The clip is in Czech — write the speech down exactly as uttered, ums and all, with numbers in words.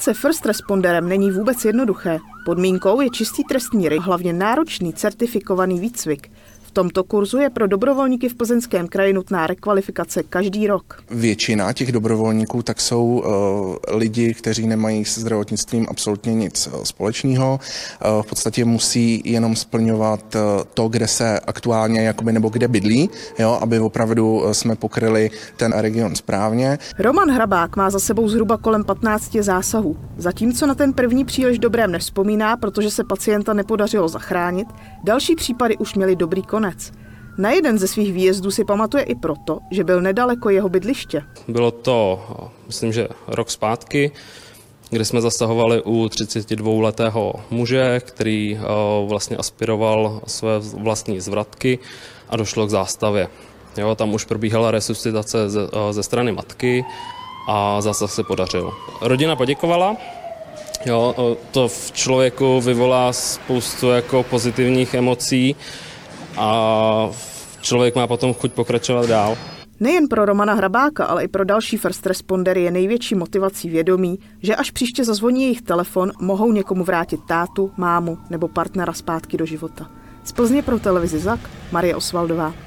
se first responderem není vůbec jednoduché. Podmínkou je čistý trestní ryk, hlavně náročný certifikovaný výcvik. V tomto kurzu je pro dobrovolníky v Plzeňském kraji nutná rekvalifikace každý rok. Většina těch dobrovolníků tak jsou uh, lidi, kteří nemají se zdravotnictvím absolutně nic společného. Uh, v podstatě musí jenom splňovat uh, to, kde se aktuálně jakoby, nebo kde bydlí, jo, aby opravdu jsme pokryli ten region správně. Roman Hrabák má za sebou zhruba kolem patnácti zásahů. Zatímco na ten první příliš dobrém nevzpomíná, protože se pacienta nepodařilo zachránit, další případy už měly dobrý konec. Na jeden ze svých výjezdů si pamatuje i proto, že byl nedaleko jeho bydliště. Bylo to, myslím, že rok zpátky, kde jsme zasahovali u třicetidvouletého muže, který vlastně aspiroval své vlastní zvratky a došlo k zástavě. Jo, tam už probíhala resuscitace ze, ze strany matky a zásah se podařil. Rodina poděkovala. Jo, to v člověku vyvolá spoustu jako pozitivních emocí a člověk má potom chuť pokračovat dál. Nejen pro Romana Hrabáka, ale i pro další first respondery je největší motivací vědomí, že až příště zazvoní jejich telefon, mohou někomu vrátit tátu, mámu nebo partnera zpátky do života. Z Plzně pro televizi Zak, Marie Osvaldová.